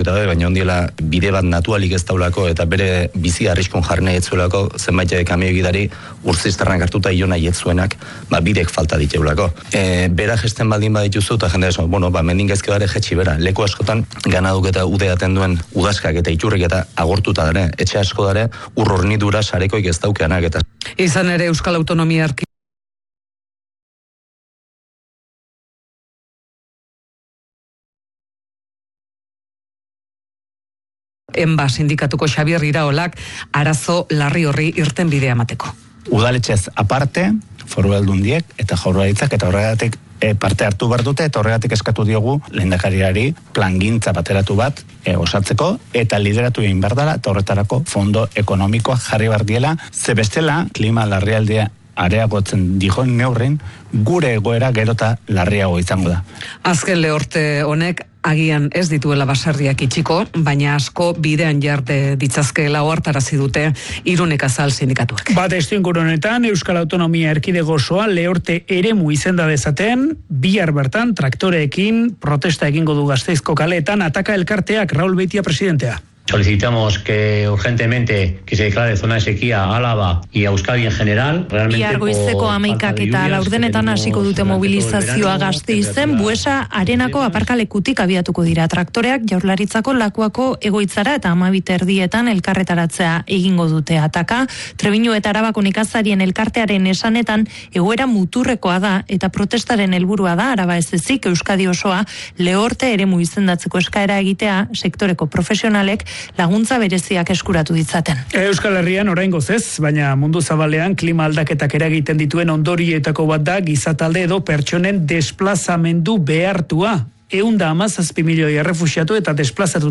eta baina ondiela bide bat natualik ez daulako eta bere bizi arriskon jarne etzuelako zenbait kamio gidari urzizternak hartuta iona jetzuenak, bidek falta diteulako. Bera gesten baldin badituzu eta jende esan, mendin gaizke bare jetxi bera. Leku askotan ganaduk eta udeaten duen udazkak eta iturrik eta agortuta dare, etxe asko dare, urrornidura sarekoik ez daukeanak eta. Izan ere Euskal Autonomia Enba sindikatuko Xabier Iraolak arazo larri horri irten bidea emateko. Udaletxez aparte, foru aldundiek eta jaurlaritzak eta horregatik parte hartu behar dute eta horregatik eskatu diogu lehendakariari plangintza bateratu bat osatzeko eta lideratu egin behar dela eta horretarako fondo ekonomikoa jarri behar diela, ze bestela klima larrialdia areagotzen dijoen neurrin, gure egoera gerota larriago izango da. Azken lehorte honek agian ez dituela baserriak itxiko, baina asko bidean jarte ditzazkeela ohartarazi dute Irunek Azal sindikatuak. Testuinguru honetan Euskal Autonomia Erkidego osoa lehorte eremu izenda dezaten, bihar bertan traktoreekin protesta egingo du Gasteizko kaleetan Ataka elkarteak. Raúl Beitia presidentea. Solicitamos que urgentemente que se declare zona de sequía a Álava y a Euskadi en general. Bihar goizeko 11 eta laurdenetan hasiko dute mobilizazioa Gasteizen, Buesa Arenako aparkalekutik abiatuko dira traktoreak Jaurlaritzako Lakuako egoitzara eta 12:00 elkarretaratzea egingo dute. Ataka, Trebiñu eta Arabako nekazarien elkartearen esanetan egoera muturrekoa da eta protestaren helburua da Araba ez ezik Euskadi osoa lehorte eremu izendatzeko eskaera egitea sektoreko profesionalek laguntza bereziak eskuratu ditzaten. Euskal Herrian oraingoz ez, baina mundu zabalean klima aldaketak eragiten dituen ondorioetako bat da gizatalde edo pertsonen desplazamendu behartua. 117 milioi errefuxiatu eta desplazatu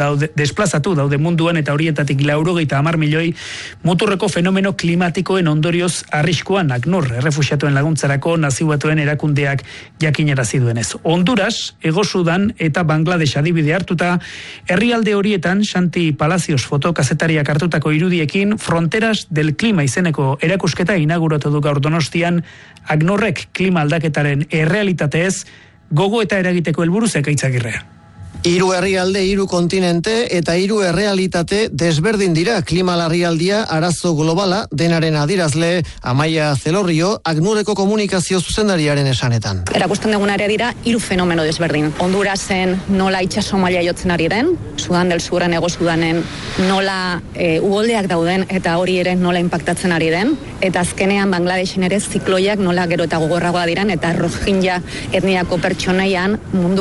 daude munduan eta horietatik 90 milioi muturreko fenomeno klimatikoen ondorioz arriskuan. ACNUR errefuxiatuen laguntzarako Nazio Batuen erakundeak jakinarazi duenez. Honduras, Hego Sudan eta Bangladesh adibide hartuta, herrialde horietan Santi Palacios fotokazetariak hartutako irudiekin Fronteras del Klima izeneko erakusketa inauguratu du gaur Donostian. ACNURrek klima aldaketaren errealitateez gogo eta eragiteko helburuz Ekaitzagirrea. 3 herrialde, 3 kontinente eta 3 errealitate desberdin dira klima larrialdia arazo globala denaren adierazle Amaia Zelorrio, ACNUReko komunikazio zuzendariaren esanetan. Erakusten duguna ere dira 3 fenomeno desberdin. Hondurasen nola itsaso maila jotzen ari den, Sudan del Suren, Hego Sudanen nola uholdeak dauden eta hori ere nola inpaktatzen ari den, eta azkenean Bangladeshen ere zikloiak nola gero eta gogorragoa diren eta Rohingya etniako pertsonaian mundu